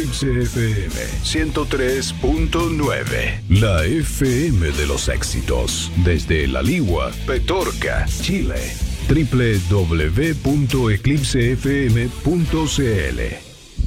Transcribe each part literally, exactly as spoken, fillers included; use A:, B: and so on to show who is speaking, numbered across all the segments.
A: Eclipse F M ciento tres punto nueve. La F M de los éxitos. Desde La Ligua, Petorca, Chile. doble u doble u doble u punto eclipse f m punto c l.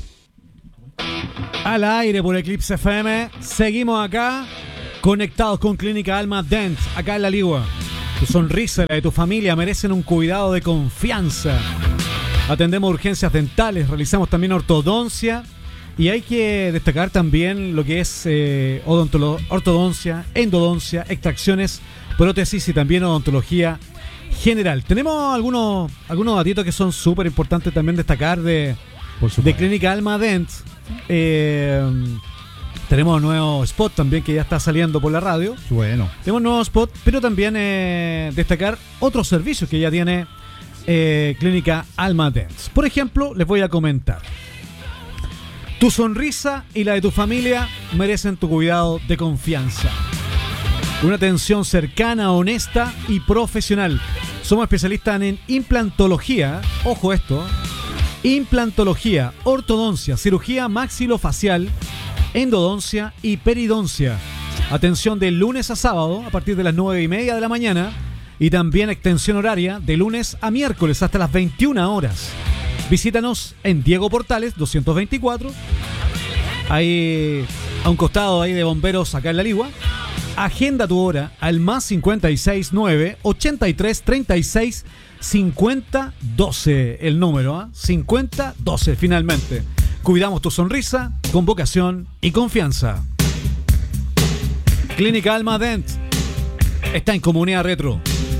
B: Al aire por Eclipse F M. Seguimos acá, conectados con Clínica Alma Dent, acá en La Ligua. Tu sonrisa y la de tu familia merecen un cuidado de confianza. Atendemos urgencias dentales, realizamos también ortodoncia. Y hay que destacar también lo que es eh, odontolo- ortodoncia, endodoncia, extracciones, prótesis y también odontología general. Tenemos algunos, algunos datitos que son súper importantes también destacar de, de Clínica Alma Dent. Eh, tenemos un nuevo spot también que ya está saliendo por la radio.
C: Bueno.
B: Tenemos un nuevo spot, pero también eh, destacar otros servicios que ya tiene eh, Clínica Alma Dent. Por ejemplo, les voy a comentar. Tu sonrisa y la de tu familia merecen tu cuidado de confianza. Una atención cercana, honesta y profesional. Somos especialistas en implantología. Ojo esto. Implantología, ortodoncia, cirugía maxilofacial, endodoncia y peridoncia. Atención de lunes a sábado a partir de las nueve y media de la mañana. Y también extensión horaria de lunes a miércoles hasta las veintiuna horas. Visítanos en Diego Portales doscientos veinticuatro. Ahí a un costado ahí de bomberos acá en La Ligua. Agenda tu hora al más cincuenta y seis nueve ochenta y tres treinta y seis cincuenta doce. El número, ¿eh? cincuenta doce finalmente. Cuidamos tu sonrisa con vocación y confianza. Clínica Alma Dent está en Comunidad Retro.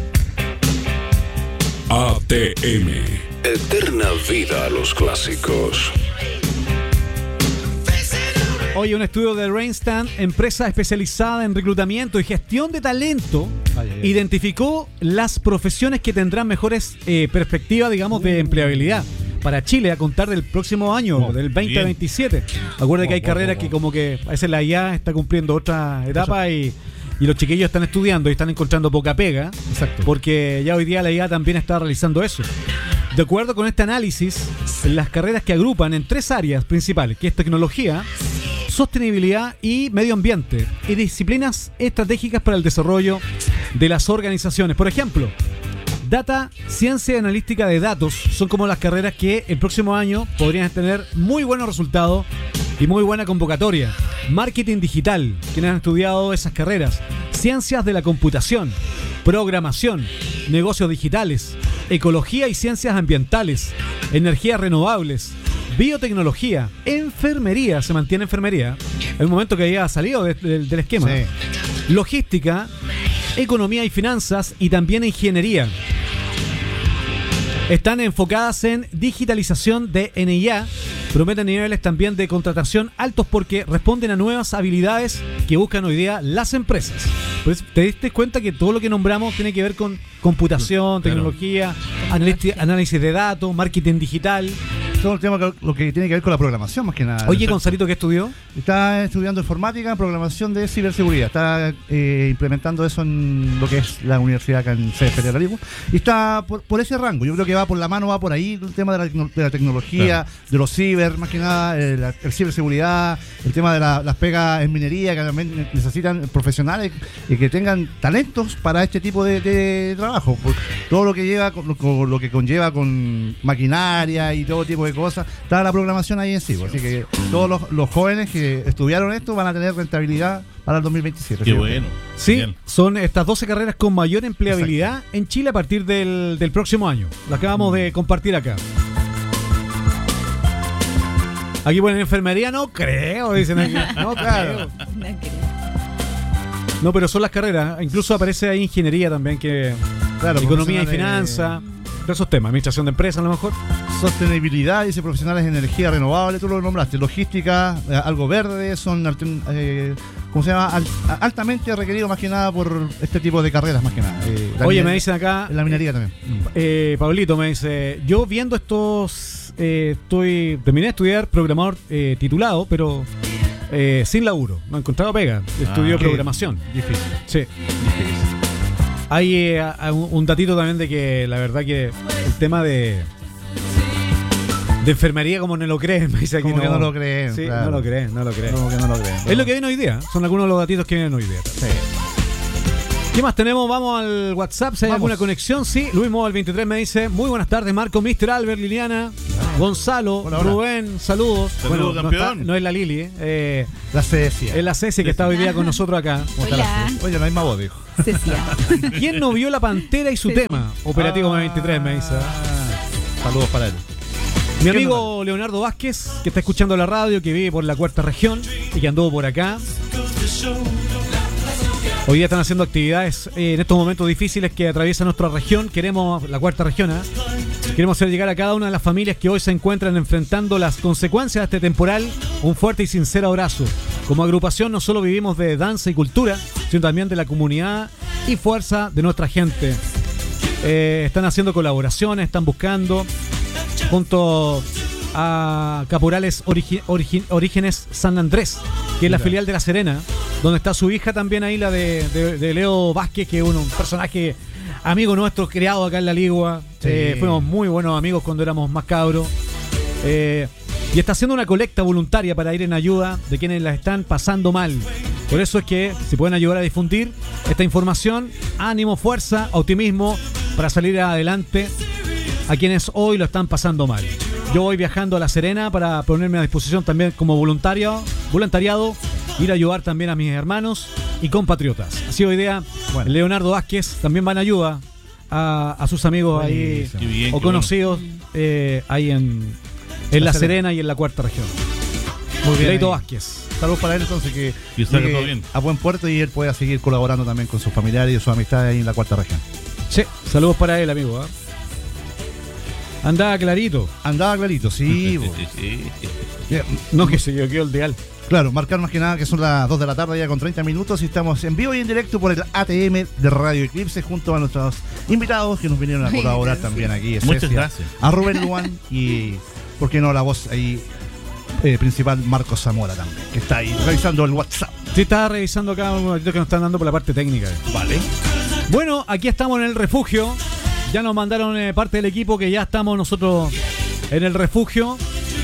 A: A T M. Eterna vida a los clásicos.
B: Hoy un estudio de Randstad, empresa especializada en reclutamiento y gestión de talento, ay, ay, ay. identificó las profesiones que tendrán mejores eh, perspectivas, digamos, de empleabilidad para Chile a contar del próximo año, oh, del veinte veintisiete. Acuerda oh, que hay oh, carreras oh, oh. que como que a veces la I A está cumpliendo otra etapa y, y los chiquillos están estudiando y están encontrando poca pega. Exacto. Porque ya hoy día la I A también está realizando eso. De acuerdo con este análisis, las carreras que agrupan en tres áreas principales, que es tecnología, sostenibilidad y medio ambiente, y disciplinas estratégicas para el desarrollo de las organizaciones. Por ejemplo, data, ciencia y analítica de datos son como las carreras que el próximo año podrían tener muy buenos resultados y muy buena convocatoria. Marketing digital, quienes han estudiado esas carreras. Ciencias de la computación, programación, negocios digitales, ecología y ciencias ambientales, energías renovables, biotecnología, enfermería, se mantiene enfermería, en un momento que había salido de, de, del esquema, sí. Logística, economía y finanzas y también ingeniería. Están enfocadas en digitalización de N I A, prometen niveles también de contratación altos porque responden a nuevas habilidades que buscan hoy día las empresas. Pues te diste cuenta que todo lo que nombramos tiene que ver con computación, claro. Tecnología, análisis, análisis de datos, marketing digital.
C: Todo el tema que, lo que tiene que ver con la programación más que nada.
B: Oye, Gonzalito, ¿qué estudió?
C: Está estudiando informática, programación de ciberseguridad. Está eh, implementando eso en lo que es la universidad acá en C F P de La Ligua. Y está por, por ese rango. Yo creo que va por la mano, va por ahí el tema de la, de la tecnología, claro. De los ciber, más que nada, eh, la el ciberseguridad, el tema de la, las pegas en minería, que también necesitan profesionales y que tengan talentos para este tipo de, de trabajo. Por todo lo que lleva, con, con, lo que conlleva con maquinaria y todo tipo de cosas, está la programación ahí en sí. Así que todos los, los jóvenes que estudiaron esto van a tener rentabilidad para el dos mil veintisiete.
D: Qué bueno.
B: Sí, bien. Son estas doce carreras con mayor empleabilidad. Exacto. En Chile a partir del, del próximo año. Las acabamos mm. de compartir acá. Aquí ponen enfermería, no creo, dicen aquí. No, claro. No, pero son las carreras. Incluso aparece ahí ingeniería también, que claro, economía y finanzas. De... de esos temas, administración de empresas a lo mejor.
C: Sostenibilidad, dice profesionales en energía renovable, tú lo nombraste. Logística, eh, algo verde, son eh, ¿cómo se llama? Al, altamente requerido más que nada por este tipo de carreras más que nada. Eh,
B: Oye,
C: minería,
B: me dicen acá.
C: En la minería también.
B: Eh, Pablito me dice, yo viendo estos, eh, estoy terminé de estudiar programador eh, titulado, pero eh, sin laburo, no he encontrado pega. Estudio ah, programación.
C: Difícil.
B: Sí. Difícil. Hay eh, un datito también de que la verdad que el tema de de enfermería como no lo creen, me dice aquí.
C: Como
B: no,
C: que no lo creen,
B: Sí,
C: claro.
B: no lo creen, no lo creen.
C: Como que no lo creen.
B: Es lo que viene hoy día. Son algunos de los datitos que vienen hoy día.
C: Sí.
B: ¿Qué más tenemos? Vamos al WhatsApp. Si hay
C: Vamos.
B: alguna conexión, sí. Luis Móvil veintitrés me dice: muy buenas tardes, Marco, mister Albert, Liliana, Gonzalo,
C: Hola, hola.
B: Rubén, saludos.
D: Saludos,
B: no,
D: campeón.
B: está- no es la Lili, eh. Eh,
C: La Cecia.
B: es la Ceci que está hoy día con nosotros acá.
C: ¿Cómo está la
E: Hola.
C: Cecia? Oye, la misma voz, dijo.
E: Cecia.
B: ¿Quién no vio La Pantera y su
E: Sí.
B: tema? Operativo
C: Ah,
B: veintitrés me dice.
C: Saludos para él.
B: Mi amigo Leonardo Vázquez, que está escuchando la radio, que vive por la cuarta región y que anduvo por acá. Hoy día están haciendo actividades eh, en estos momentos difíciles que atraviesa nuestra región. Queremos, la cuarta región, ¿eh? Queremos hacer llegar a cada una de las familias que hoy se encuentran enfrentando las consecuencias de este temporal un fuerte y sincero abrazo. Como agrupación no solo vivimos de danza y cultura, sino también de la comunidad y fuerza de nuestra gente. Eh, están haciendo colaboraciones, están buscando junto a Caporales Origi- Origi- Orígenes San Andrés, que es la
C: Mira.
B: filial de La Serena, donde está su hija también ahí, la de, de- de Leo Vázquez, que es un, un personaje amigo nuestro, criado acá en La Ligua.
C: Sí.
B: Eh, fuimos muy buenos amigos cuando éramos más cabros. Eh, y está haciendo una colecta voluntaria para ir en ayuda de quienes la están pasando mal. Por eso es que si pueden ayudar a difundir esta información, ánimo, fuerza, optimismo para salir adelante a quienes hoy lo están pasando mal. Yo voy viajando a La Serena para ponerme a disposición también como voluntario, voluntariado, ir a ayudar también a mis hermanos y compatriotas. Así hoy día,
C: Bueno.
B: Leonardo Vázquez también van ayuda a, a sus amigos ahí
C: Buenísimo.
D: Qué bien,
B: o
D: qué
B: conocidos eh, ahí en, en La
C: La Serena.
B: Serena y en la cuarta región.
C: Muy bien.
B: Leito
C: ahí.
B: Vázquez.
C: Saludos para él entonces, que
D: Que salga
C: llegue
D: todo bien.
C: a buen puerto y él pueda seguir colaborando también con sus familiares y sus amistades ahí en la cuarta región.
B: Sí, saludos para él, amigo. ¿eh? Andaba clarito.
C: Andaba clarito, sí. bo. Bien.
B: No que se equivocó el dial.
C: Claro, marcar más que nada que son las dos de la tarde ya con treinta minutos y estamos en vivo y en directo por el A T M de Radio Eclipse junto a nuestros invitados que nos vinieron a
E: Ay,
C: colaborar
E: sí.
C: también aquí.
D: Muchas
C: Cecia,
D: gracias.
C: A Rubén Luan y, ¿por qué no, la voz ahí eh, principal Marcos Zamora también, que está ahí revisando el WhatsApp.
B: Sí, estaba revisando acá unos datitos que nos están dando por la parte técnica.
C: Vale.
B: Bueno, aquí estamos en el refugio. Ya nos mandaron eh, parte del equipo que ya estamos nosotros en el refugio.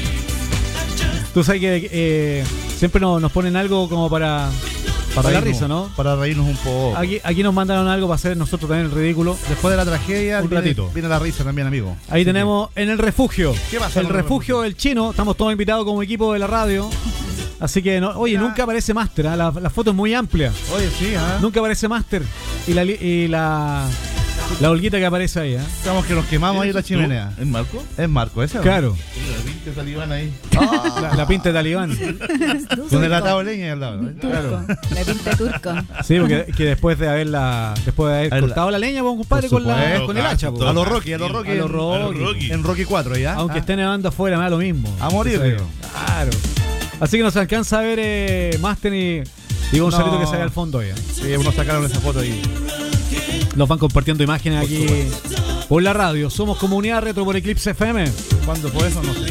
B: Tú sabes que eh, siempre nos, nos ponen algo como para, para la
C: reírnos,
B: risa, ¿no?
C: Para reírnos un poco.
B: Aquí, aquí nos mandaron algo para hacer nosotros también el ridículo.
C: Después de la tragedia
B: Un
C: viene,
B: ratito.
C: viene la risa también, amigo.
B: Ahí
C: Así
B: tenemos en el refugio.
C: ¿Qué pasa
B: El
C: con el
B: refugio del chino. Estamos todos invitados como equipo de la radio. Así que, no, oye,
C: Mira.
B: nunca aparece Máster. ¿ah? La, la foto es muy amplia.
C: que- Oye, sí, ¿ah?
B: Nunca aparece Máster. Y la, li- y la, la holguita que aparece ahí. ¿ah?
C: Estamos que nos quemamos ahí en la chimenea.
D: ¿Es Marco?
C: Es Marco, ese. ¿no?
B: Claro,
D: La pinta talibán ahí.
B: la, la pinta de talibán.
C: Con el atado de leña ahí al lado. ¿no?
E: Turco. La pinta turco.
B: Sí, porque que después de haberla, después de haber
C: Al-
B: cortado la leña, pues, compadre,
C: Por
B: con, la,
C: supuesto,
B: con el hacha. pues.
C: A los Rocky, a los Rocky.
B: A los
C: en-
B: Rocky.
D: Rocky.
C: En Rocky cuatro, ¿ya?
B: Aunque
C: Ah.
B: esté nevando afuera, me da lo mismo.
C: A morir,
B: Entonces,
C: digo.
B: Claro. Así que nos alcanza a ver eh, Master y, y Gonzalito
C: No.
B: que sale al fondo ya.
C: Sí, unos sacaron esa foto ahí.
B: Nos van compartiendo imágenes aquí por la radio. Somos Comunidad Retro por Eclipse F M.
C: ¿Cuándo fue eso? No sé.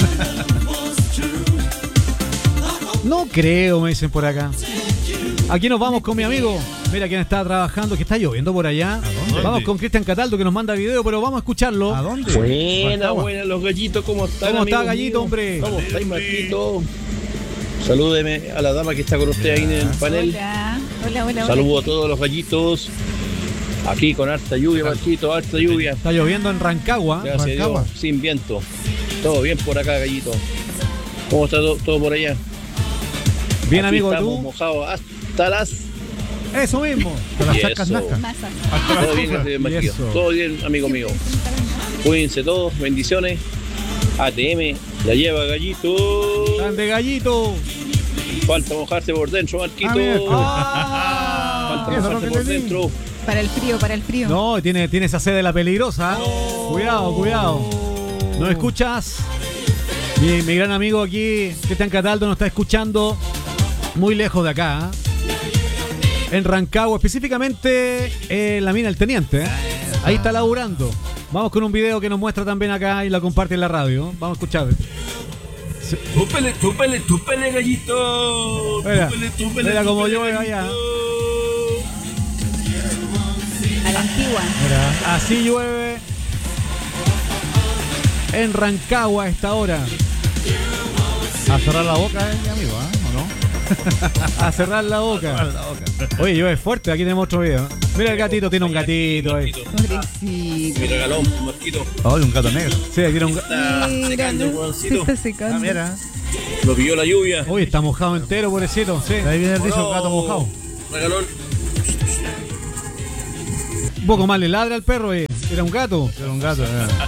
B: No creo, me dicen por acá. Aquí nos vamos con mi amigo. Mira quién está trabajando, que está lloviendo por allá.
D: dónde?
B: Vamos con Cristian Cataldo que nos manda video, pero vamos a escucharlo.
C: ¿A dónde?
F: Buena,
C: Rancagua.
F: buena, los gallitos, ¿cómo están?
B: ¿Cómo está,
F: amigos
B: gallito,
F: míos?
B: hombre?
F: ¿Cómo estáis, Marquito? Salúdeme a la dama que está con usted ahí en el panel.
E: Hola. Hola, hola, hola.
F: Saludos a todos los gallitos. Aquí con harta lluvia, Marquito, harta lluvia.
B: Está lloviendo en Rancagua.
F: Gracias a
C: Rancagua.
F: Dios, sin viento. Todo bien por acá, gallito. ¿Cómo está to- todo por allá?
B: Bien,
F: Aquí
B: amigo,
F: estamos
B: tú.
F: mojados hasta las...
B: Eso mismo.
C: Te las
F: Y
C: sacas,
F: eso.
C: nazca.
E: Masa.
F: Todo bien, gracias, Marquito.
B: eso.
F: Todo bien, amigo mío. Cuídense todos, bendiciones. A T M, la lleva, gallito.
B: Grande gallito.
F: Falta mojarse por dentro, Marquito.
C: Ah, mira,
F: Falta
C: Eso es lo
F: mojarse
C: que
F: por
C: te di.
F: dentro.
E: Para el frío, para el frío.
B: No, tiene, tiene esa sed de la peligrosa. ¿eh? Cuidado, cuidado. ¿Nos escuchas? Mi, mi gran amigo aquí, Cristian Cataldo, nos está escuchando muy lejos de acá. ¿eh? En Rancagua, específicamente en la mina El Teniente. ¿eh? Ahí está laburando. Vamos con un video que nos muestra también acá y la comparte en la radio. Vamos a escuchar.
G: Túpele, túpele, túpele, gallito.
B: Mira,
G: Túpele, túpele,
B: mira cómo
G: túpele,
B: llueve
G: gallito.
B: allá.
E: A la antigua.
B: Así llueve en Rancagua a esta hora.
C: A cerrar la boca, eh, mi amigo, ¿eh? ¿O no?
B: A cerrar la boca.
C: A cerrar la boca.
B: Oye, yo es fuerte, aquí tenemos otro video. Mira el gatito, tiene un gatito ahí.
E: Pobrecito.
F: Me regaló un Marquito.
C: Ay, un gato negro.
B: Sí, tiene un gato.
F: Está secando el
E: Se
F: hueoncito.
E: está secando.
C: Ah, mira.
F: Lo pilló la lluvia.
B: Uy, está mojado entero, pobrecito. Sí.
C: De ahí viene el dicho,
F: No,
C: gato mojado.
F: Regalón.
B: Un poco más le ladra al perro, eh. Era un gato.
C: Era un gato, eh.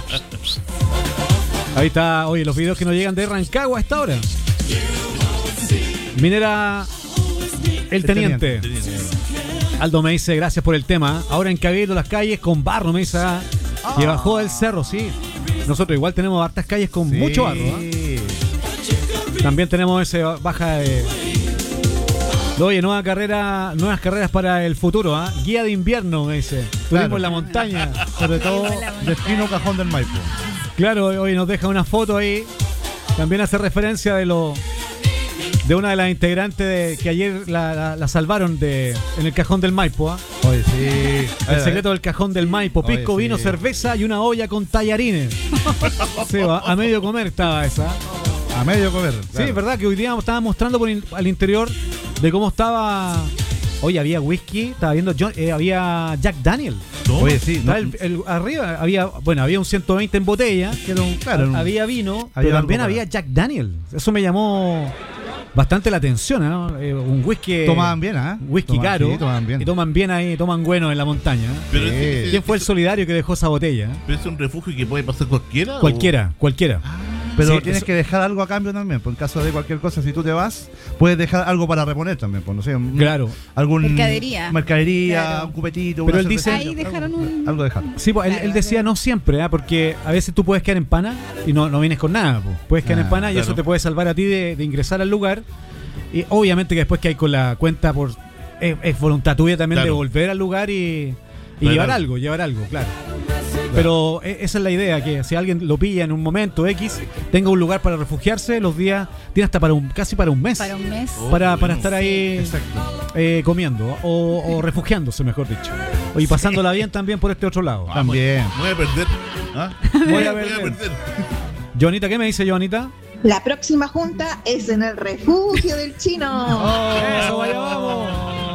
B: Ahí está, oye, los videos que nos llegan de Rancagua a esta hora. Minera El Teniente. Aldo me dice, gracias por el tema. Ahora en Cabildo las calles con barro, me dice, ah, que bajó del cerro, sí. Nosotros igual tenemos hartas calles con
C: Sí.
B: mucho barro, ¿eh? También tenemos ese baja de... Oye, nueva carrera, nuevas carreras para el futuro, ¿ah? Guía de invierno, me dice. Turismo
C: Claro.
B: en la montaña.
C: Sobre todo, destino Cajón del Maipo.
B: Claro, hoy nos deja una foto ahí. También hace referencia de lo de una de las integrantes de, que ayer la, la, la salvaron de en el Cajón del Maipo, ¿ah?
C: Oye, sí.
B: El secreto del Cajón del Maipo.
C: Oye,
B: Pisco,
C: sí.
B: vino, cerveza y una olla con tallarines. Sí, va, a medio comer estaba esa.
C: A medio comer.
B: Sí,
C: claro.
B: es verdad que hoy día estaba mostrando por in- al interior de cómo estaba. Oye, había whisky, estaba viendo John- eh, había Jack Daniel.
C: Oye, sí.
B: Estaba
C: no-
B: el- el- arriba había, bueno, había un ciento veinte en botella,
C: que era un- claro, un-
B: había vino,
C: había
B: pero también
C: algo
B: había
C: para-
B: Jack Daniel. Eso me llamó bastante la atención, ¿no? Eh, un whisky.
C: Tomaban bien, ¿ah?
B: Un whisky
C: Tomaban-
B: caro.
C: sí, tomaban bien.
B: Y toman bien ahí, toman bueno en la montaña. ¿eh?
D: Pero
C: Sí.
D: ese- ese-
B: ¿Quién fue el solidario que dejó esa botella? eh?
D: ¿pero es un refugio que puede pasar cualquiera? o-
B: Cualquiera, cualquiera.
C: Pero
B: Sí,
C: tienes
B: eso-
C: que dejar algo a cambio también, por en caso de cualquier cosa, si tú te vas, puedes dejar algo para reponer también, pues no sé, un-
B: Claro.
C: algún
E: Mercadería.
C: mercadería,
E: Claro.
C: un cupetito,
B: Pero
C: una
B: él dice-
C: cervecita,
E: Ahí
C: algo-
E: dejaron un-
C: algo dejar.
B: Sí, pues él,
E: Claro,
B: él decía
E: claro.
B: no siempre, ¿ah? Porque a veces tú puedes quedar en pana y no, no vienes con nada. Pues. Puedes quedar
C: Ah,
B: en pana y
D: claro.
B: eso te puede salvar a ti de, de ingresar al lugar. Y obviamente que después que hay con la cuenta por es, es voluntad tuya también de
D: Claro.
B: volver al lugar y, y
D: Claro.
B: llevar algo, llevar algo, claro. Pero e- esa es la idea, que si alguien lo pilla en un momento X, tenga un lugar para refugiarse los días, tiene hasta para un casi para un mes.
E: Para un mes.
D: Oh,
B: para,
D: bueno.
B: para estar ahí
C: Exacto.
B: eh, comiendo o, o refugiándose, mejor dicho. Y pasándola bien también por este otro lado.
D: Ah,
C: También.
D: Voy a perder. ¿Ah?
B: Voy a perder. Joanita, ¿qué me dice Joanita?
H: La próxima junta es en el refugio del chino.
B: Eso, vaya, vamos.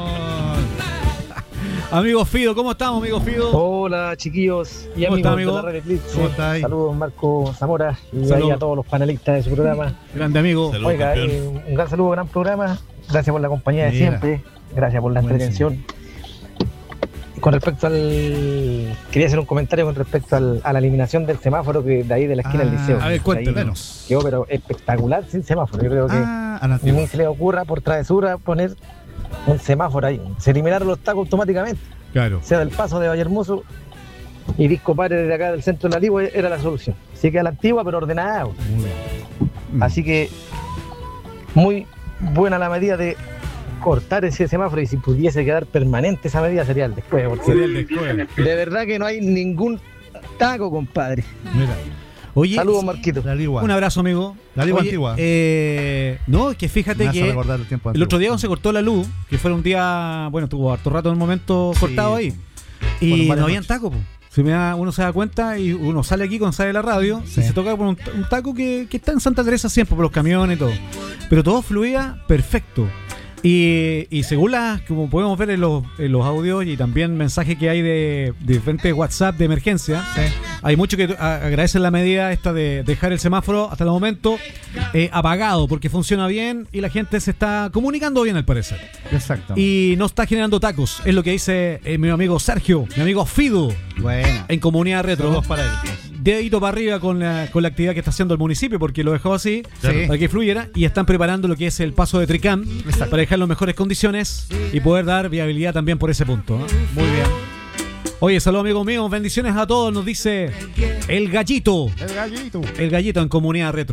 B: Amigo Fido, ¿cómo estamos, amigo Fido?
I: Hola chiquillos y
B: ¿Cómo
I: amigos
B: está, amigo?
I: de la Red Eclipse.
C: ¿Cómo está ahí?
I: Saludos Marco Zamora y
B: Saludos.
I: ahí a todos los panelistas de su programa.
B: Grande amigo.
D: Saludos,
I: Oiga,
D: campeón.
I: eh, un gran saludo, gran programa. Gracias por la compañía de
C: Mira.
I: siempre. Gracias por la
C: Buenísimo.
I: entretención. Y con respecto al... Quería hacer un comentario con respecto al- a la eliminación del semáforo que de ahí de la esquina del
C: Ah,
I: liceo.
B: a ver,
I: Ahí
B: cuéntenos.
I: Quedó pero espectacular sin semáforo. Yo creo que
C: Ah, a Nación.
I: ni se le ocurra por travesura poner un semáforo ahí. Se eliminaron los tacos automáticamente.
B: Claro.
I: Sea del paso de Valle Hermoso y Disco Pare desde acá del centro de la Ligua era la solución. Sí que a la antigua, pero ordenada.
C: Muy bien.
B: Mm.
I: Así que muy buena la medida de cortar ese semáforo y si pudiese quedar permanente esa medida sería el después. Porque
B: Sería el descueve.
I: de verdad que no hay ningún taco, compadre.
C: Mira,
B: Oye,
I: Saludos, Marquito.
C: la ligua.
B: un abrazo, amigo.
C: La Ligua
B: Oye,
C: antigua.
B: eh, no, que
C: Me
B: fíjate
C: hace
B: que
C: recordar el tiempo
B: el
C: antiguo.
B: otro día cuando se cortó la luz, que fue un día, bueno, tuvo harto rato en un momento
C: Sí.
B: cortado ahí. Y
C: Fueron varias
B: no habían
C: noches.
B: taco, po. Si me da, uno se da cuenta y uno sale aquí cuando sale de la radio
C: Sí.
B: y se toca por un, un taco que, que está en Santa Teresa siempre por los camiones y todo. Pero todo fluía perfecto. Y, y según las, como podemos ver en los, en los audios y también mensajes que hay de, de diferentes WhatsApp de emergencia,
C: Sí.
B: hay muchos que a- agradecen la medida esta de dejar el semáforo hasta el momento eh, apagado porque funciona bien y la gente se está comunicando bien al parecer.
C: Exacto.
B: Y no está generando tacos, es lo que dice eh, mi amigo Sergio, mi amigo Fido,
C: Buena.
B: en Comunidad Retro.
C: Saludos para él.
B: Dedito para arriba con la, con la actividad que está haciendo el municipio porque lo dejó así
C: Sí.
B: para que fluyera y están preparando lo que es el paso de Tricam
C: Exacto.
B: para dejarlo en mejores condiciones y poder dar viabilidad también por ese punto, ¿no?
C: Muy bien.
B: Oye, saludos amigos míos, bendiciones a todos, nos dice el gallito.
C: El gallito.
B: El gallito en Comunidad Retro.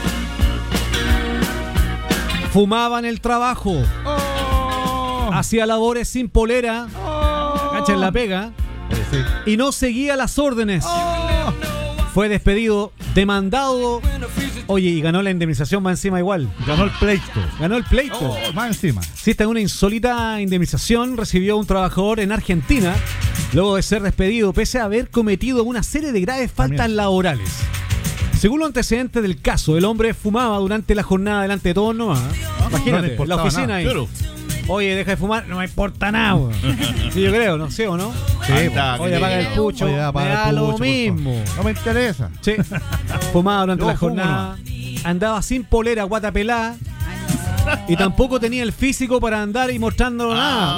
B: Fumaba en el trabajo,
C: Oh.
B: hacía labores sin polera,
C: Oh.
B: cacha en la pega,
C: Oye, sí.
B: y no seguía las órdenes.
C: Oh.
B: Fue despedido, demandado. Oye, y ganó la indemnización más encima igual.
C: Ganó el pleito.
B: Ganó el pleito.
C: Oh, más encima.
B: Sí, esta es una insólita indemnización recibió un trabajador en Argentina luego de ser despedido pese a haber cometido una serie de graves faltas
C: También.
B: laborales. Según los antecedentes del caso, el hombre fumaba durante la jornada delante de todos nomás. Imagínate,
C: no le
B: la
C: importaba
B: oficina
C: nada.
B: ahí.
D: Claro.
B: Oye, deja de fumar, no me importa nada. weón. Sí, yo creo, ¿no? ¿Sí o no?
C: Sí,
D: Anda,
B: Oye,
D: que
B: apaga
D: te-
B: el pucho,
C: Oye,
B: me
C: apaga el
B: da
C: pucho,
B: lo
C: por favor.
B: mismo.
C: No me interesa.
B: Sí. Fumaba durante
C: Yo
B: la
C: fumo
B: jornada. Andaba sin polera, guata pelada. Y tampoco tenía el físico para andar y mostrándolo nada.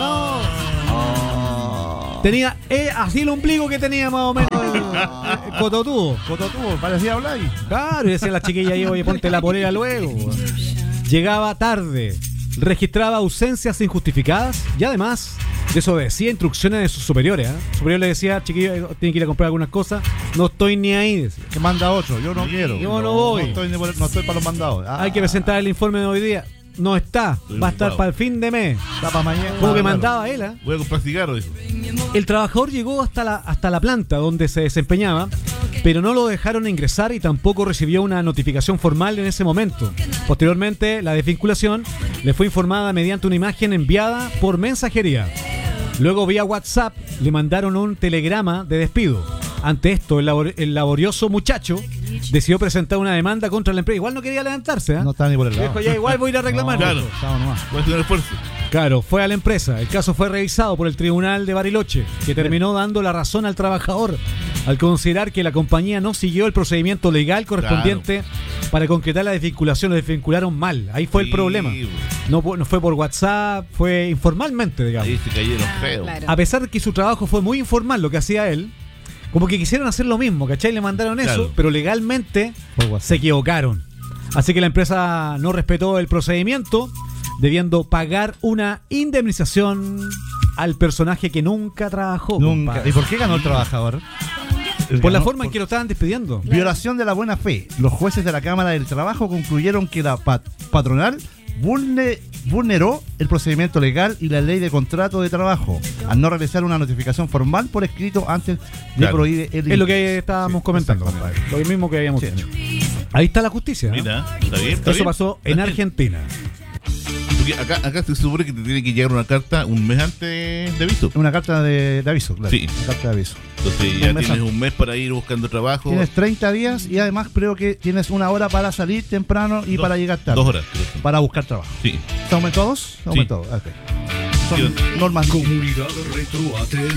B: No. Tenía eh, así el ombligo que tenía más o menos el, el cototudo.
C: Cototubo, parecía hablar.
B: Claro, y decía la chiquilla ahí, oye, ponte la polera luego. weón. Llegaba tarde, registraba ausencias injustificadas y además desobedecía instrucciones de sus superiores. ¿eh? El superior le decía, chiquillo, eh, tiene que ir a comprar algunas cosas, no estoy ni ahí. Decía.
C: Que manda otro, yo no quiero.
B: Yo no voy.
C: No estoy, ni por- no estoy para los mandados. Ah,
B: Hay que presentar el informe de hoy día. No está,
D: Estoy
B: va a estar
D: ocupado.
B: para el fin de mes.
C: Está para mañana.
B: Como que
C: Claro.
B: mandaba él, ¿eh?
D: Voy a comprar cigarros, dijo.
B: El trabajador llegó hasta la, hasta la planta donde se desempeñaba, pero no lo dejaron ingresar y tampoco recibió una notificación formal en ese momento. Posteriormente, la desvinculación le fue informada mediante una imagen enviada por mensajería. Luego, vía WhatsApp, le mandaron un telegrama de despido. Ante esto, el, labor- el laborioso muchacho decidió presentar una demanda contra la empresa. Igual no quería levantarse, ¿eh?
C: No está ni por el lado.
B: Dijo, ya igual voy a ir a reclamar.
D: Claro.
C: Estamos nomás.
D: Voy a hacer un esfuerzo.
B: Claro, fue a la empresa. El caso fue revisado por el Tribunal de Bariloche, que terminó dando la razón al trabajador al considerar que la compañía no siguió el procedimiento legal correspondiente para concretar la desvinculación. Lo desvincularon mal. Ahí fue el
D: Sí,
B: problema.
D: bo.
B: No, fu- no fue por WhatsApp, fue informalmente, digamos.
D: Ahí se cayeron
E: Ah,
D: feos.
E: claro.
B: A pesar de que su trabajo fue muy informal, lo que hacía él, como que quisieron hacer lo mismo, ¿cachai? Le mandaron eso,
D: Claro.
B: pero legalmente
C: Por WhatsApp.
B: se equivocaron. Así que la empresa no respetó el procedimiento, debiendo pagar una indemnización al personaje que nunca trabajó.
C: Nunca.
B: compadre.
C: ¿Y por qué ganó el trabajador?
B: Por la
C: Ganó
B: forma en
C: por
B: que lo estaban despidiendo.
C: Violación de la buena fe. Los jueces de la Cámara del Trabajo concluyeron que la pat- patronal vulne- vulneró el procedimiento legal y la ley de contrato de trabajo al no realizar una notificación formal por escrito antes de
D: Claro.
C: prohibir el
B: Es lo que estábamos
C: Sí,
B: comentando,
C: exactamente.
B: compadre. Lo mismo que habíamos
C: Sí.
B: dicho. Ahí está la justicia. ¿no?
D: Mira, está bien. Está
B: Eso
D: bien.
B: pasó en Argentina.
D: Porque acá, acá se supone que te tiene que llegar una carta un mes antes de aviso.
C: Una carta de, de aviso, claro.
D: Sí.
C: Una carta de aviso.
D: Entonces ya
C: Un mes
D: tienes
C: antes.
D: un mes para ir buscando trabajo.
C: Tienes treinta días y además creo que tienes una hora para salir temprano y
D: Dos-
C: para llegar tarde.
D: Dos horas. creo que.
C: Para buscar trabajo.
D: Sí.
C: ¿Se aumentó a dos? Se aumentó a dos. Ok. Son
D: Yo-
C: normas.
A: Comunidad Retro A T M.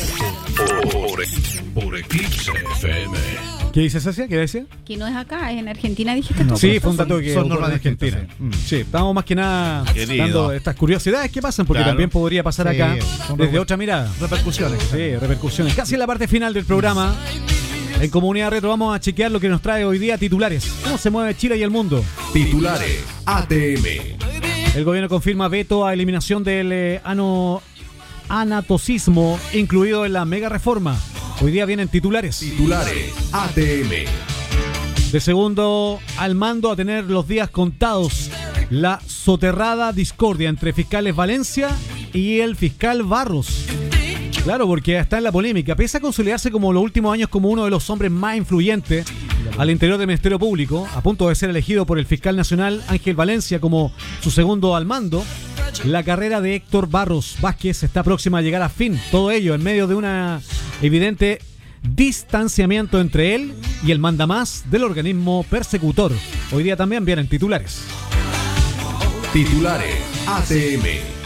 A: Por, por Eclipse F M.
B: ¿Qué dice Cecia? ¿Qué decía?
E: Que no es acá, es en Argentina, dijiste tú.
C: No,
B: Sí,
C: pues,
B: fue un
C: son-
B: dato que
C: son
B: ocurre
C: normas
B: en Argentina.
C: distintas, sí. Mm.
B: Sí, estamos más que nada
D: Querido.
B: dando estas curiosidades que pasan, porque
D: Claro.
B: también podría pasar
C: Sí,
B: acá
C: son
B: desde
C: reper-
B: otra mirada.
C: Repercusiones.
B: Sí, repercusiones. Casi en la parte final del programa. En Comunidad Retro vamos a chequear lo que nos trae hoy día titulares. ¿Cómo se mueve Chile y el mundo?
A: Titulares A T M.
B: El gobierno confirma veto a eliminación del eh, ano, anatocismo incluido en la mega reforma. Hoy día vienen titulares.
A: Titulares A T M.
B: De segundo al mando a tener los días contados. La soterrada discordia entre fiscales Valencia y el fiscal Barros. Claro, porque está en la polémica. Pese a consolidarse como los últimos años como uno de los hombres más influyentes al interior del Ministerio Público, a punto de ser elegido por el fiscal nacional Ángel Valencia como su segundo al mando, la carrera de Héctor Barros Vázquez está próxima a llegar a fin. Todo ello en medio de una evidente distanciamiento entre él y el mandamás del organismo persecutor. Hoy día también vienen titulares.
A: Titulares A T M.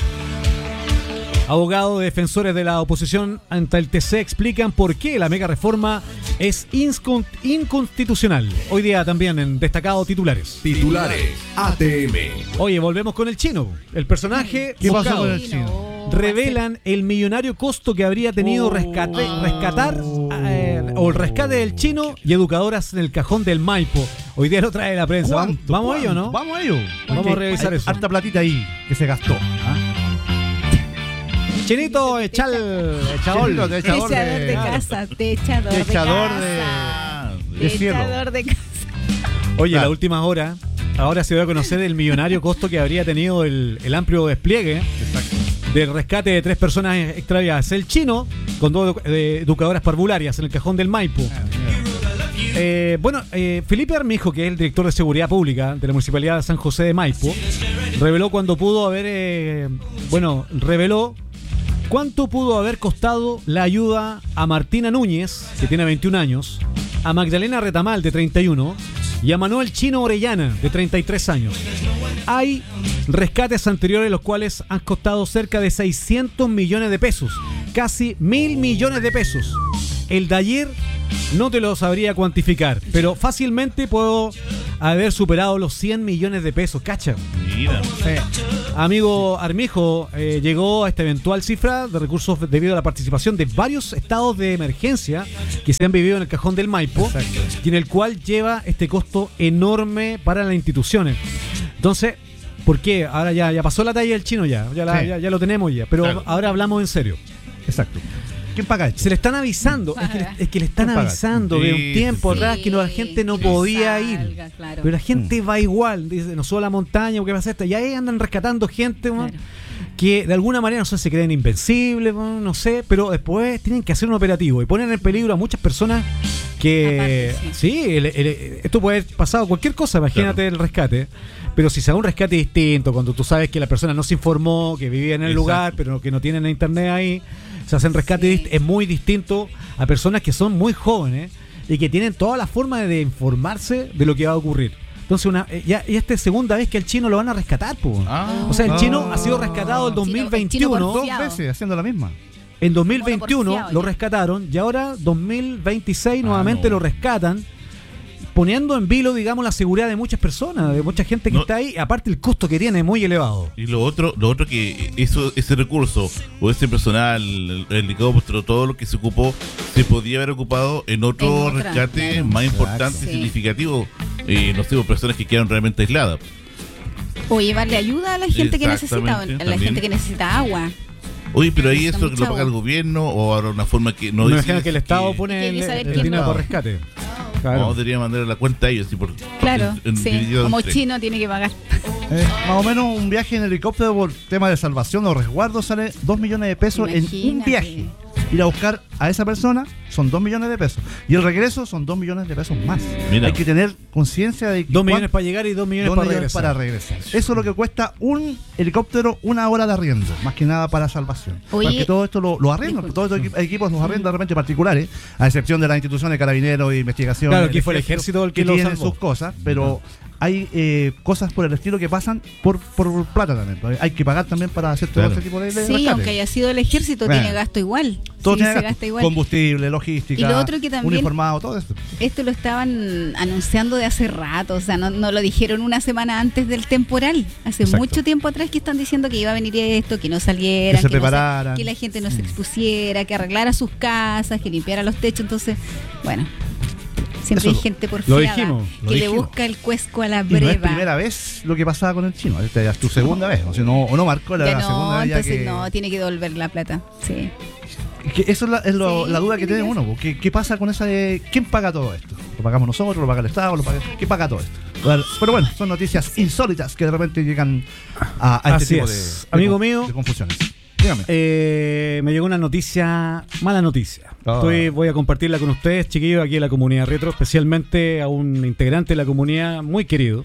B: Abogados defensores de la oposición ante el T C explican por qué la mega reforma es inscon- inconstitucional. Hoy día también en destacado titulares.
A: Titulares A T M.
B: Oye, volvemos con el chino. El personaje
C: ¿Qué pasó
B: buscado.
C: con el chino?
B: Revelan el millonario costo que habría tenido rescate, rescatar eh, o el rescate del chino y educadoras en el cajón del Maipo. Hoy día lo trae la prensa. Vamos,
C: ¿Cuánto?
B: vamos a ello,
C: ¿Cuánto?
B: ¿no?
C: Vamos a ello.
B: Vamos
C: Porque
B: a revisar
C: hay
B: eso.
C: Harta platita ahí que se gastó. ¿ah?
B: Chinito, echal, echador.
C: Chinito, de echador
E: Techador de,
C: de-
E: casa, techador,
C: Techador
E: de
C: de-
E: casa.
C: de cielo.
E: Techador de casa.
B: Oye,
C: Claro.
B: la última hora, ahora se dio a conocer el millonario costo que habría tenido el, el amplio despliegue del rescate de tres personas extraviadas. El chino, con dos edu- eh, educadoras parvularias en el cajón del Maipo. Eh, bueno, eh, Felipe Armijo, que es el director de Seguridad Pública de la Municipalidad de San José de Maipo, reveló cuando pudo haber, eh, bueno, reveló cuánto pudo haber costado la ayuda a Martina Núñez, que tiene veintiún años, a Magdalena Retamal, de treinta y uno, y a Manuel Chino Orellana, de treinta y tres años. Hay rescates anteriores los cuales han costado cerca de seiscientos millones de pesos, casi mil millones de pesos. El de ayer no te lo sabría cuantificar, pero fácilmente puedo haber superado los cien millones de pesos, ¿cacha?
D: Mira.
B: Eh, amigo Armijo, eh, llegó a esta eventual cifra de recursos debido a la participación de varios estados de emergencia que se han vivido en el cajón del Maipo. Exacto. Y en el cual lleva este costo enorme para las instituciones. Entonces, ¿por qué? Ahora ya, ya pasó la talla del chino ya, ya, la,
C: sí.
B: ya, ya lo tenemos ya, pero claro. Ahora hablamos en serio.
C: Exacto. ¿Quién paga esto?
B: Se le están avisando, es que le, es que le están avisando de un tiempo
E: sí,
B: atrás que no, la gente no podía
E: salga,
B: ir.
E: claro.
B: Pero la gente mm. va igual, dice, no sube a la montaña, ¿qué pasa esto? Y ahí andan rescatando gente, ¿no? Claro. Que de alguna manera, no sé, se creen invencibles, no sé, pero después tienen que hacer un operativo y ponen en peligro a muchas personas que... Aparte, sí, sí el, el, esto puede haber pasado cualquier cosa, imagínate claro. El rescate. Pero si se hace un rescate distinto, cuando tú sabes que la persona no se informó, que vivía en el Exacto. lugar, pero que no tienen internet ahí, se hacen rescates, sí. Es muy distinto a personas que son muy jóvenes y que tienen toda la forma de informarse de lo que va a ocurrir. Entonces, una, ya, ya esta es segunda vez que el chino lo van a rescatar, po. Ah, o sea, el chino ah, ha sido rescatado en dos mil veintiuno.
C: Dos veces haciendo la misma.
B: En dos mil veintiuno lo rescataron y ahora dos mil veintiséis ah, nuevamente no. lo rescatan, poniendo en vilo, digamos, la seguridad de muchas personas, de mucha gente que no. está ahí, aparte el costo que tiene es muy elevado.
D: Y lo otro, lo otro que eso, ese recurso o ese personal, el, el helicóptero, todo lo que se ocupó, se podía haber ocupado en otro en otra, rescate claro. más importante y sí. significativo, eh, no sé, personas que quedan realmente aisladas.
E: O llevarle ayuda a la gente que necesita, a la también. gente que necesita agua.
D: Oye, pero ahí eso lo paga el gobierno o habrá una forma que no
B: me
D: dice
B: imagino que el Estado
D: que,
B: pone el, el, el dinero por rescate. Claro.
D: No, debería mandar la cuenta a ellos. Así por,
E: claro,
D: en, en
E: sí. Como chino tiene que pagar.
C: Eh, más o menos un viaje en helicóptero por tema de salvación o resguardo sale dos millones de pesos. Imagínate. En un viaje. Ir a buscar a esa persona son dos millones de pesos. Y el regreso son dos millones de pesos más. Mira. Hay que tener conciencia de que...
B: dos millones para llegar y dos millones,
C: dos
B: para,
C: millones
B: regresar.
C: para regresar. Eso es lo que cuesta un helicóptero una hora de arriendo. Más que nada para salvación. Oye, porque todo esto lo, lo arrendan. Todos estos equipos los arrendan de repente particulares, a excepción de las instituciones de carabineros e investigación.
B: Claro, aquí fue el ejército el que,
C: que
B: lo
C: tienen
B: salvó.
C: Sus cosas, pero... Uh-huh. Hay eh, cosas por el estilo que pasan por, por plata también. Hay que pagar también para hacer todo claro. este tipo de, de
E: Sí,
C: rescate.
E: Aunque haya sido el ejército, bueno. tiene gasto igual.
C: Todo
E: sí,
C: tiene
E: se
C: gasto.
E: gasta igual.
C: Combustible, logística,
E: y lo otro que también,
C: uniformado, todo esto.
E: Esto lo estaban anunciando de hace rato, o sea, no, no lo dijeron una semana antes del temporal. Hace Exacto. mucho tiempo atrás que están diciendo que iba a venir esto, que no salieran,
C: que, se
E: que,
C: prepararan.
E: No se, que la gente no se expusiera, que arreglara sus casas, que limpiara los techos. Entonces, bueno... Siempre Eso hay gente porfiada
B: lo dijimos, lo
E: que
B: dijimos.
E: le busca el cuesco a la breva.
C: Y no es primera vez lo que pasaba con el chino. Esta es tu segunda vez. O, sea, no, o no marcó la,
E: ya
C: la
E: no,
C: segunda vez.
E: Entonces
C: que...
E: no, tiene que devolver la plata. Sí.
C: Que eso es la, es lo,
E: sí,
C: la duda que tiene uno. ¿Qué, ¿Qué pasa con esa de quién paga todo esto? ¿Lo pagamos nosotros? ¿Lo paga el Estado? ¿Lo paga... ¿Qué paga todo esto? Pero bueno, son noticias insólitas que de repente llegan a, a este
B: Así
C: tipo
B: es.
C: de, de,
B: Amigo
C: de,
B: mío,
C: de confusiones. Dígame.
B: Eh, me llegó una noticia, mala noticia. Oh. Estoy, voy a compartirla con ustedes, chiquillos, aquí en la comunidad retro, especialmente a un integrante de la comunidad muy querido,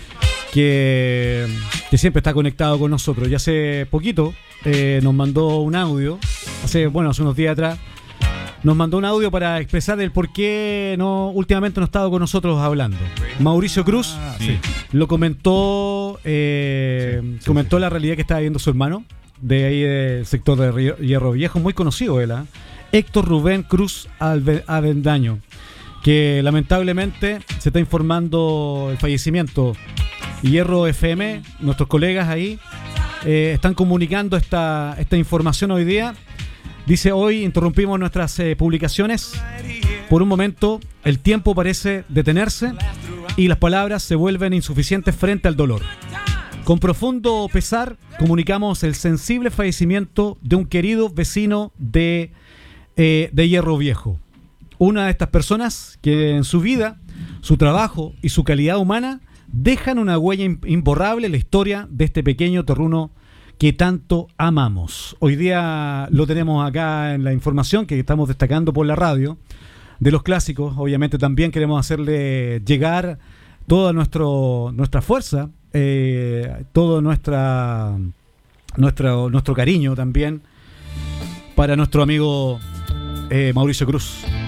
B: que, que siempre está conectado con nosotros. Y hace poquito eh, nos mandó un audio, hace, bueno, hace unos días atrás, nos mandó un audio para expresar el por qué no, últimamente no ha estado con nosotros hablando. Mauricio Cruz ah, sí. lo comentó, eh, sí, sí, comentó sí. la realidad que estaba viviendo su hermano, de ahí del sector de Hierro Viejo, muy conocido él, ¿eh? Héctor Rubén Cruz Avendaño, que lamentablemente se está informando el fallecimiento. Hierro F M, nuestros colegas ahí eh, están comunicando esta, esta información hoy día. Dice: hoy interrumpimos nuestras eh, publicaciones. Por un momento el tiempo parece detenerse y las palabras se vuelven insuficientes frente al dolor. Con profundo pesar comunicamos el sensible fallecimiento de un querido vecino de, eh, de Hierro Viejo. Una de estas personas que en su vida, su trabajo y su calidad humana dejan una huella imborrable en la historia de este pequeño terruño que tanto amamos. Hoy día lo tenemos acá en la información que estamos destacando por la radio de los clásicos. Obviamente también queremos hacerle llegar toda nuestro, nuestra fuerza, eh, todo nuestra, nuestro, nuestro cariño también para nuestro amigo eh, Mauricio Cruz.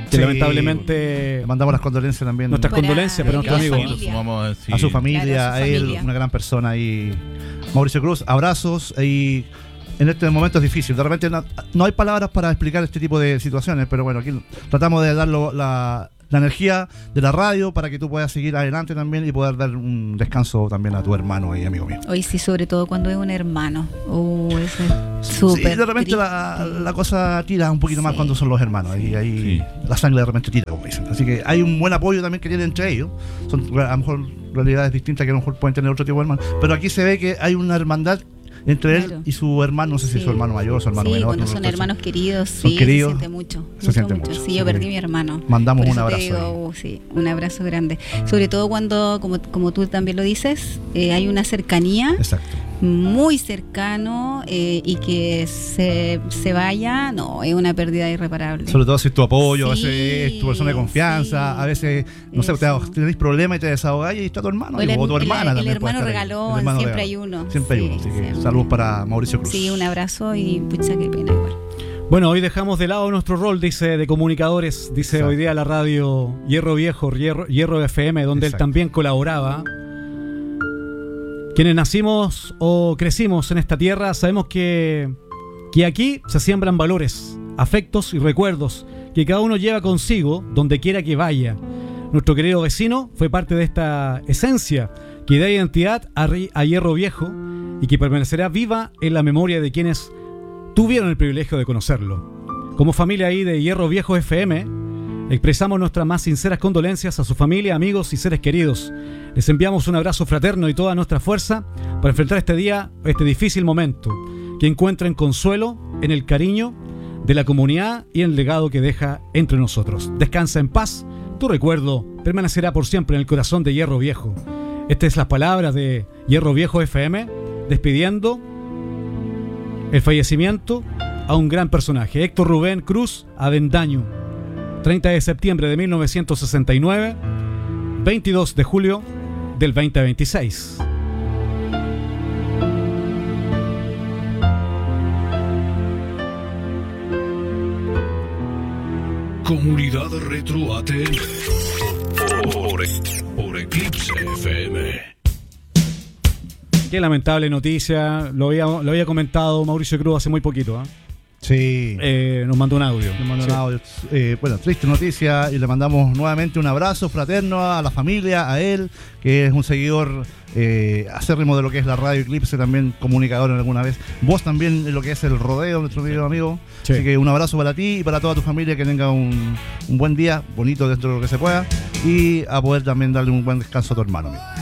B: que
C: Sí,
B: lamentablemente
C: le mandamos las condolencias también.
B: nuestras
E: Para
B: condolencias para nuestro
E: la
B: amigo.
E: familia.
D: Nos sumamos, sí.
C: A su familia,
E: Claro, a su
C: a él,
E: familia.
C: una gran persona. Y Mauricio Cruz, abrazos. Y en este momento es difícil. De repente no, no hay palabras para explicar este tipo de situaciones, pero bueno, aquí tratamos de dar lo- la, la energía de la radio para que tú puedas seguir adelante también y poder dar un descanso también a tu hermano y amigo mío.
E: Hoy sí, sobre todo cuando es un hermano. Uh, eso es súper
C: Sí, de repente
E: triste.
C: la, la cosa tira un poquito más
E: Sí.
C: cuando son los hermanos. Ahí, ahí
D: Sí.
C: la sangre de repente tira, como dicen. Así que hay un buen apoyo también que tienen entre ellos. Son a lo mejor realidades distintas que a lo mejor pueden tener otro tipo de hermanos. Pero aquí se ve que hay una hermandad entre
E: Claro.
C: él y su hermano. No sé si
E: Sí.
C: su hermano mayor o su hermano
E: sí,
C: menor.
E: cuando
C: no lo
E: son
C: sé.
E: hermanos queridos,
C: Son
E: sí,
C: queridos,
E: se siente mucho.
C: se
E: mucho,
C: siente
E: mucho.
C: mucho.
E: Sí,
C: Sí.
E: yo perdí a mi hermano.
C: Mandamos
E: Por
C: un
E: eso te
C: abrazo
E: digo, uh, sí, un abrazo grande. Sobre todo cuando, como, como tú también lo dices, eh, hay una cercanía
C: Exacto.
E: muy cercano eh, y que se, se vaya, no, es una pérdida irreparable.
C: Sobre todo si es tu apoyo, a
E: Sí,
C: veces es tu persona de confianza,
E: sí.
C: a veces, no sé, te,
E: Eso.
C: tenés problemas y te desahogáis y está tu hermano
E: O el
C: o tu
E: her- el-
C: hermana
E: el
C: también.
E: hermano
C: puede estar ahí.
E: regalón,
C: El hermano
E: siempre
C: regalón.
E: hay uno.
C: Siempre hay
E: Sí,
C: uno. Así que
E: siempre.
C: saludos para Mauricio Cruz.
E: Sí, un abrazo y pucha, qué pena igual.
B: Bueno, hoy dejamos de lado nuestro rol, dice, de comunicadores, dice
C: Exacto.
B: hoy día la radio Hierro Viejo, Hierro, Hierro F M, donde
C: Exacto.
B: él también colaboraba. Quienes nacimos o crecimos en esta tierra sabemos que, que aquí se siembran valores, afectos y recuerdos que cada uno lleva consigo donde quiera que vaya. Nuestro querido vecino fue parte de esta esencia que da identidad a, Ri- a Hierro Viejo y que permanecerá viva en la memoria de quienes tuvieron el privilegio de conocerlo. Como familia ahí de Hierro Viejo F M, expresamos nuestras más sinceras condolencias a su familia, amigos y seres queridos. Les enviamos un abrazo fraterno y toda nuestra fuerza para enfrentar este día, este difícil momento. Que encuentren consuelo en el cariño de la comunidad y en el legado que deja entre nosotros. Descansa en paz. Tu recuerdo permanecerá por siempre en el corazón de Hierro Viejo. Estas son las palabras de Hierro Viejo F M, despidiendo el fallecimiento a un gran personaje, Héctor Rubén Cruz Avendaño, treinta de septiembre de mil novecientos sesenta y nueve, veintidós de julio del veinte veintiséis.
A: Comunidad Retro A T M por, por Eclipse F M.
B: Qué lamentable noticia, lo había, lo había comentado Mauricio Cruz hace muy poquito, ¿eh?
C: Sí.
B: Eh, nos mandó un audio.
C: Le mando un
B: Sí.
C: audio. Eh, bueno, triste noticia y le mandamos nuevamente un abrazo fraterno a la familia, a él, que es un seguidor eh, acérrimo de lo que es la radio Eclipse, también comunicador en alguna vez. Vos también en lo que es el rodeo, nuestro querido amigo.
B: Sí.
C: Así que un abrazo para ti y para toda tu familia, que tenga un, un buen día, bonito dentro de lo que se pueda, y a poder también darle un buen descanso a tu hermano, amigo.